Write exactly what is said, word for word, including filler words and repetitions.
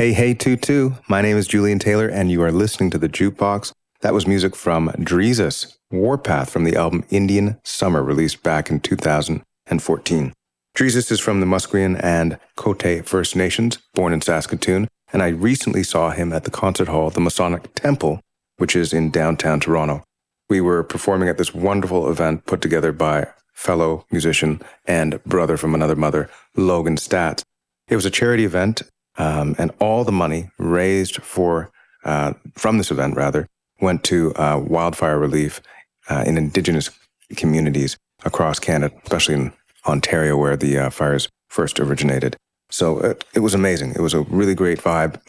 Hey, hey, Tutu. My name is Julian Taylor, and you are listening to The Jukebox. That was music from Dreezus, Warpath, from the album Indian Summer, released back in two thousand fourteen. Dreezus is from the Musqueam and Cote First Nations, born in Saskatoon, and I recently saw him at the concert hall, the Masonic Temple, which is in downtown Toronto. We were performing at this wonderful event put together by fellow musician and brother from another mother, Logan Stats. It was a charity event, um, and all the money raised for uh, from this event, rather, went to uh, wildfire relief uh, in Indigenous communities across Canada, especially in Ontario, where the uh, fires first originated. So it, it was amazing. It was a really great vibe.